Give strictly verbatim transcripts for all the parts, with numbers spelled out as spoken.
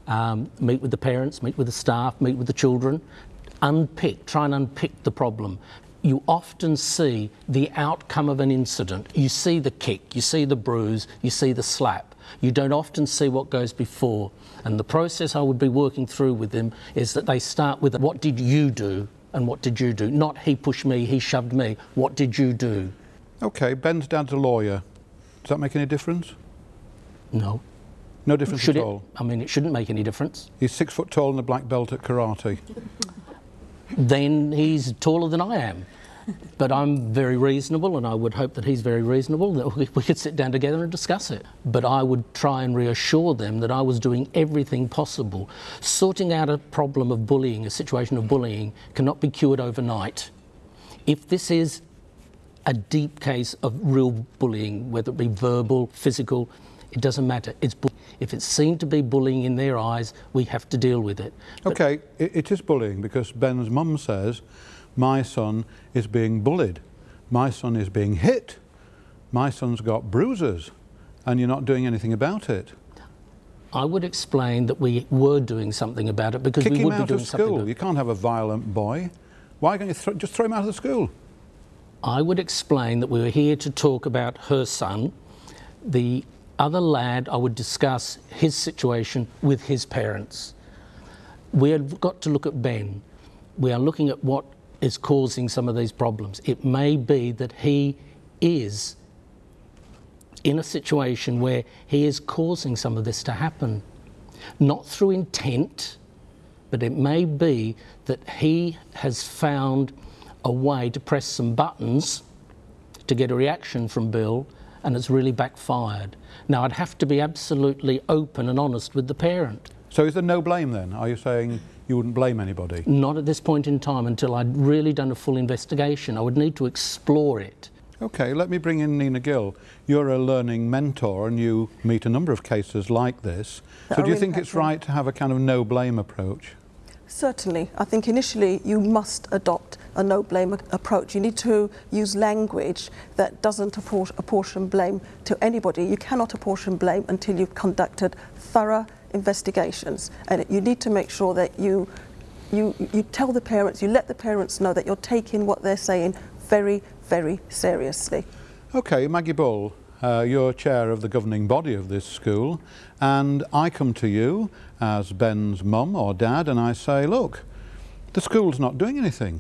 um, meet with the parents, meet with the staff, meet with the children, unpick, try and unpick the problem. You often see the outcome of an incident. You see the kick, you see the bruise, you see the slap. You don't often see what goes before. And the process I would be working through with them is that they start with what did you do and what did you do? Not he pushed me, he shoved me. What did you do? OK, Ben's dad's a lawyer. Does that make any difference? No. No difference Should at it? all? I mean, it shouldn't make any difference. He's six foot tall and a black belt at karate. Then he's taller than I am. But I'm very reasonable, and I would hope that he's very reasonable, that we could sit down together and discuss it. But I would try and reassure them that I was doing everything possible. Sorting out a problem of bullying, a situation of bullying, cannot be cured overnight. If this is a deep case of real bullying, whether it be verbal, physical, it doesn't matter. It's bu- if it's seen to be bullying in their eyes, we have to deal with it. OK, it, it is bullying, because Ben's mum says, my son is being bullied, my son is being hit, my son's got bruises, and you're not doing anything about it. I would explain that we were doing something about it, because Kick we him would out be doing of something school. about it. You can't have a violent boy. Why can't you th just throw him out of the school? I would explain that we were here to talk about her son. The other lad, I would discuss his situation with his parents. We have got to look at Ben. We are looking at what is causing some of these problems. It may be that he is in a situation where he is causing some of this to happen. Not through intent, but it may be that he has found a way to press some buttons to get a reaction from Bill, and it's really backfired. Now, I'd have to be absolutely open and honest with the parent. So is there no blame then? Are you saying you wouldn't blame anybody? Not at this point in time, until I'd really done a full investigation. I would need to explore it. OK, let me bring in Nina Gill. You're a learning mentor and you meet a number of cases like this. So do you think it's right to have a kind of no-blame approach? Certainly. I think initially you must adopt a no-blame approach. You need to use language that doesn't apportion blame to anybody. You cannot apportion blame until you've conducted thorough investigations, and you need to make sure that you, you, you tell the parents, you let the parents know that you're taking what they're saying very, very seriously. OK, Maggie Bull, uh, you're chair of the governing body of this school, and I come to you as Ben's mum or dad and I say, look, the school's not doing anything.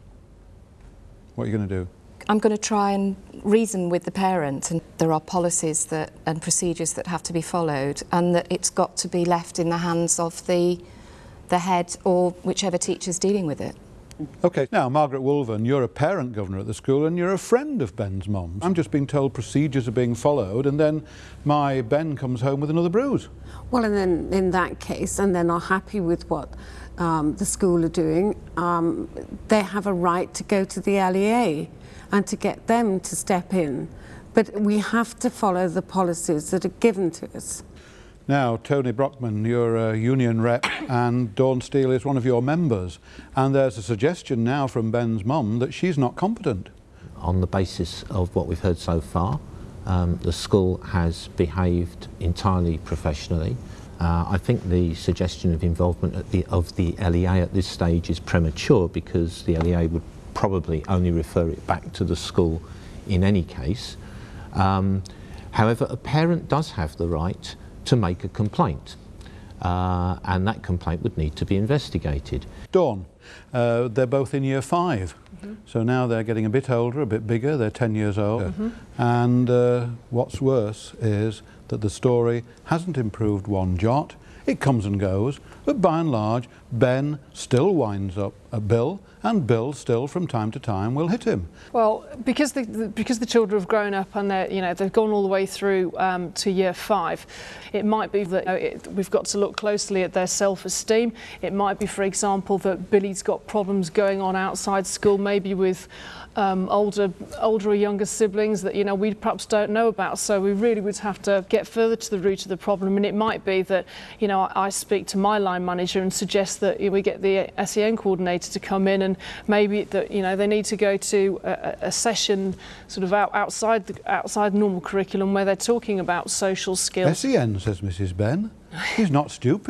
What are you going to do? I'm going to try and reason with the parent, and there are policies that and procedures that have to be followed, and that it's got to be left in the hands of the the head or whichever teacher's dealing with it. OK, now Margaret Wolven, you're a parent governor at the school and you're a friend of Ben's mum. I'm just being told procedures are being followed, and then my Ben comes home with another bruise. Well, and then in that case, and they're not happy with what um, the school are doing, um, they have a right to go to the L E A and to get them to step in. But we have to follow the policies that are given to us. Now, Tony Brockman, you're a union rep and Dawn Steele is one of your members, and there's a suggestion now from Ben's mum that she's not competent. On the basis of what we've heard so far, um, the school has behaved entirely professionally. Uh, I think the suggestion of involvement at the, of the L E A at this stage is premature, because the L E A would probably only refer it back to the school in any case. Um, however, a parent does have the right to make a complaint, uh, and that complaint would need to be investigated. Dawn, uh, they're both in year five, mm-hmm. so now they're getting a bit older, a bit bigger, they're ten years old, mm-hmm. and uh, what's worse is that the story hasn't improved one jot. It comes and goes, but by and large, Ben still winds up at Bill, and Bill still, from time to time, will hit him. Well, because the, the because the children have grown up and they're, you know, they've gone all the way through um, to year five, it might be that you know, it, we've got to look closely at their self-esteem. It might be, for example, that Billy's got problems going on outside school, maybe with um, older, older or younger siblings that you know we perhaps don't know about. So we really would have to get further to the root of the problem. And it might be that you know I, I speak to my line manager and suggest that you know, we get the S E N coordinator to come in, and maybe that you know they need to go to a, a session sort of out, outside the outside normal curriculum where they're talking about social skills. S E N, says Missus Ben. He's not stupid.